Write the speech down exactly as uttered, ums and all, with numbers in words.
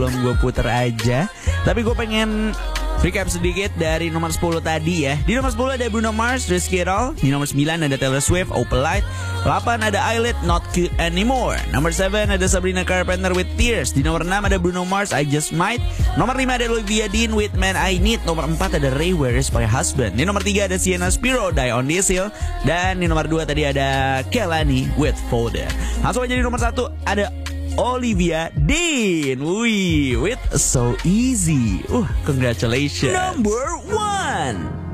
sebelum gue puter aja. Tapi gue pengen recap sedikit dari nomor sepuluh tadi ya. Di nomor sepuluh ada Bruno Mars, Risk It All. Di nomor sembilan ada Taylor Swift, Opalite. delapan ada Eyelid, Not Cute Anymore. Nomor tujuh ada Sabrina Carpenter with Tears. Di nomor enam ada Bruno Mars, I Just Might. Nomor lima ada Olivia Dean with Man I Need. Nomor empat ada Ray Where Is My Husband. Di nomor tiga ada Sienna Spiro, Die On This Hill. Dan di nomor dua tadi ada Kelani with Folder. Langsung aja di nomor satu ada Olivia Dean, wih, with So Easy. Uh, congratulations. Number one.